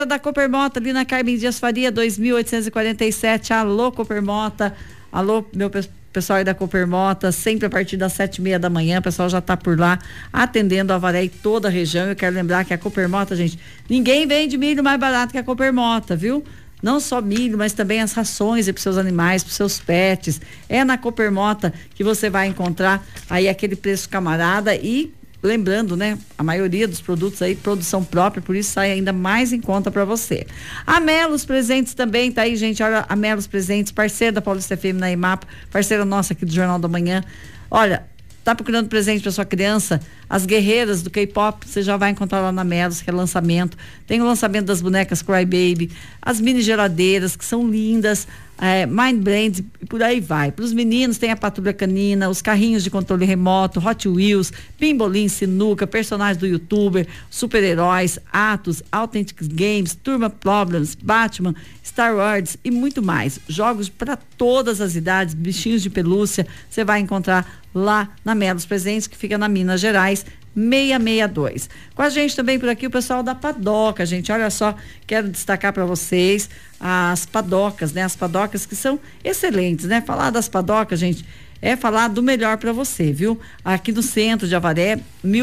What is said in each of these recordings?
da Coopermota, ali na Carmen Dias Faria, 2847. Alô, Coopermota. Alô, meu pessoal aí da Coopermota, sempre a partir das 7h30 da manhã, o pessoal já está por lá atendendo a Avaré e toda a região. Eu quero lembrar que a Coopermota, gente, ninguém vende milho mais barato que a Coopermota, viu? Não só milho, mas também as rações para os seus animais, para os seus pets. É na Coopermota que você vai encontrar aí aquele preço camarada e lembrando, né? A maioria dos produtos aí, produção própria, por isso sai ainda mais em conta para você. A Melos Presentes também, tá aí, gente, olha, a Melos Presentes, parceira da Paulista FM na IMAPA, parceira nossa aqui do Jornal da Manhã. Olha, tá procurando presente para sua criança? As guerreiras do K-pop, você já vai encontrar lá na Melos, que é lançamento. Tem o lançamento das bonecas Cry Baby, as mini geladeiras, que são lindas, Mind Blend, e por aí vai. Para os meninos tem a Patrulha Canina, os carrinhos de controle remoto, Hot Wheels, Pimbolim, Sinuca, personagens do YouTuber, super-heróis, Atos, Authentic Games, Turma Problems, Batman, Star Wars e muito mais. Jogos para todas as idades, bichinhos de pelúcia, você vai encontrar lá na Melos Presentes, que fica na Minas Gerais, 662. Com a gente também por aqui o pessoal da Padoca, gente, olha só, quero destacar para vocês as padocas, né? As padocas que são excelentes, né? Falar das padocas, gente, é falar do melhor para você, viu? Aqui no centro de Avaré,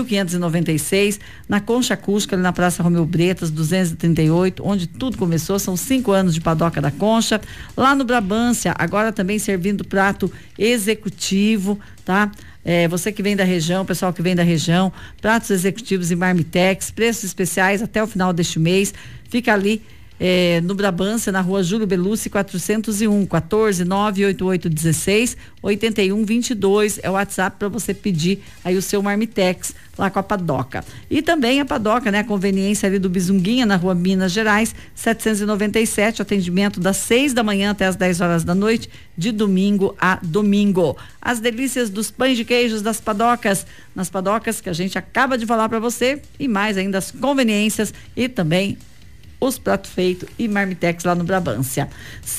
1596, na Concha Acústica, ali na Praça Romeu Bretas, 238, onde tudo começou, são 5 anos de padoca da Concha. Lá no Brabância, agora também servindo prato executivo, tá? Você que vem da região, pessoal que vem da região, pratos executivos e marmitex, preços especiais até o final deste mês, fica ali no Brabância, na rua Júlio Belucci 401, 14 988 16 81 22 é o WhatsApp para você pedir aí o seu marmitex lá com a Padoca. E também a Padoca, né? A conveniência ali do Bizunguinha, na rua Minas Gerais 797, atendimento das 6 da manhã até as 10 horas da noite, de domingo a domingo. As delícias dos pães de queijos das Padocas, nas Padocas que a gente acaba de falar para você, e mais ainda as conveniências e também os pratos feitos e marmitex lá no Brabância.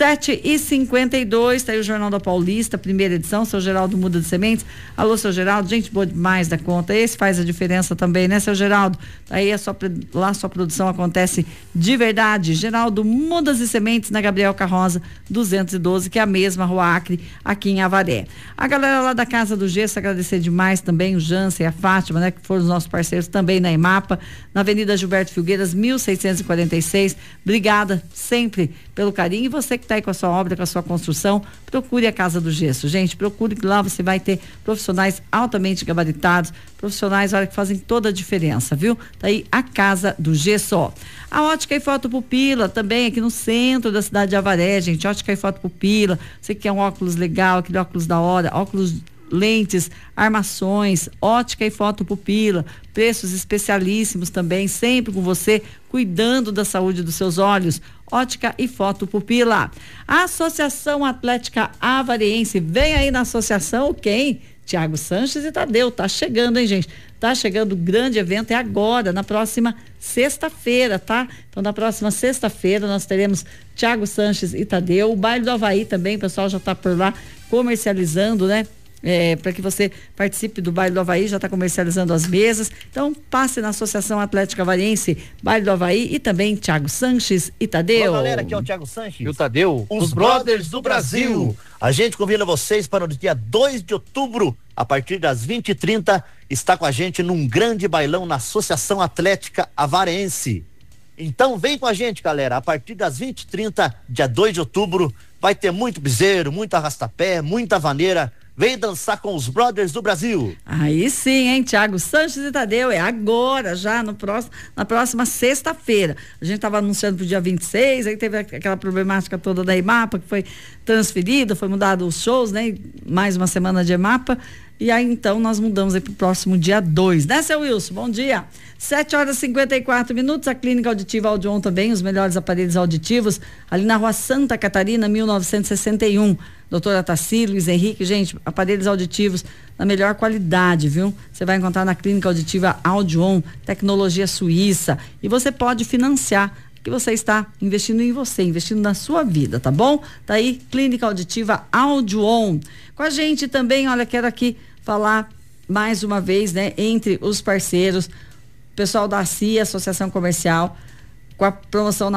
7h52, tá aí o Jornal da Paulista, primeira edição, seu Geraldo Muda de Sementes. Alô, seu Geraldo, gente boa demais da conta, esse faz a diferença também, né, seu Geraldo? Aí lá a sua produção acontece de verdade. Geraldo Mudas e Sementes, na Gabriel Carroza 212, que é a mesma Rua Acre, aqui em Avaré. A galera lá da Casa do Gesso, agradecer demais também o Jansen e a Fátima, né, que foram os nossos parceiros também na IMAPA, na Avenida Gilberto Filgueiras, 1646. Obrigada sempre pelo carinho. E você que está aí com a sua obra, com a sua construção, procure a Casa do Gesso, gente, procure, que lá você vai ter profissionais altamente gabaritados, profissionais, olha, que fazem toda a diferença, viu? Tá aí a Casa do Gesso. A Ótica e Foto Pupila, também aqui no centro da cidade de Avaré, gente, Ótica e Foto Pupila, você que quer um óculos legal, aquele óculos da hora, óculos, lentes, armações, Ótica e Foto Pupila, preços especialíssimos também, sempre com você, cuidando da saúde dos seus olhos. Ótica e Foto Pupila. A Associação Atlética Avariense, vem aí na associação quem? Tiago Sanches e Tadeu, tá chegando, hein, gente? Tá chegando o grande evento, é agora, na próxima sexta-feira, tá? Então, na próxima sexta-feira nós teremos Tiago Sanches e Tadeu, o Baile do Havaí também, o pessoal já tá por lá comercializando, né? Para que você participe do Baile do Havaí, já está comercializando as mesas. Então passe na Associação Atlética Avariense, Baile do Havaí, e também Tiago Sanches e Tadeu. Olá, galera, aqui é o Tiago Sanches e o Tadeu, os Brothers do Brasil. A gente convida vocês para o dia 2 de outubro, a partir das 20h30, está com a gente num grande bailão na Associação Atlética Avariense. Então vem com a gente, galera, a partir das 20h30, dia 2 de outubro, vai ter muito piseiro, muito arrastapé, muita vaneira. Vem dançar com os Brothers do Brasil. Aí sim, hein, Tiago Sanches e Tadeu, é agora, já na próxima sexta-feira. A gente estava anunciando pro dia 26, aí teve aquela problemática toda da IMAPA, que foi transferida, foi mudado os shows, né? Mais uma semana de IMAPA. E aí, então, nós mudamos aí pro próximo dia 2, né, seu Wilson? Bom dia. 7h54, a Clínica Auditiva Audion também, os melhores aparelhos auditivos, ali na Rua Santa Catarina, 1961. Doutora Tassi, Luiz Henrique, gente, aparelhos auditivos na melhor qualidade, viu? Você vai encontrar na Clínica Auditiva Audion, tecnologia suíça, e você pode financiar, que você está investindo em você, investindo na sua vida, tá bom? Tá aí, Clínica Auditiva Audion. Com a gente também, olha, quero aqui falar mais uma vez, né, entre os parceiros, pessoal da CIA, Associação Comercial, com a promoção